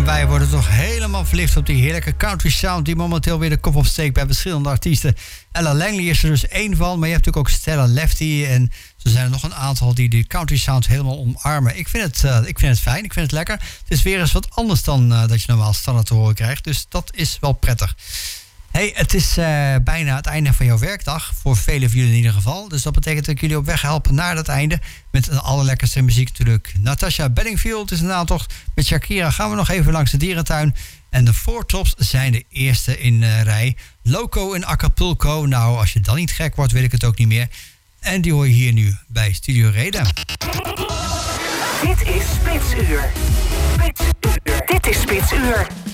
En wij worden toch helemaal verliefd op die heerlijke country sound die momenteel weer de kop opsteekt bij verschillende artiesten. Ella Langley is er dus één van, maar je hebt natuurlijk ook Stella Lefty en zo zijn er nog een aantal die de country sound helemaal omarmen. Ik vind het fijn, ik vind het lekker. Het is weer eens wat anders dan dat je normaal standaard te horen krijgt, dus dat is wel prettig. Hey, het is bijna het einde van jouw werkdag. Voor velen van jullie in ieder geval. Dus dat betekent dat ik jullie op weg helpen naar dat einde. Met een allerlekkerste muziek natuurlijk. Natasha Bedingfield is een aantocht. Met Shakira gaan we nog even langs de dierentuin. En de Four Tops zijn de eerste in rij. Loco in Acapulco. Nou, als je dan niet gek wordt, weet ik het ook niet meer. En die hoor je hier nu bij Studio Reda. Dit is Spitsuur. Dit is Spitsuur.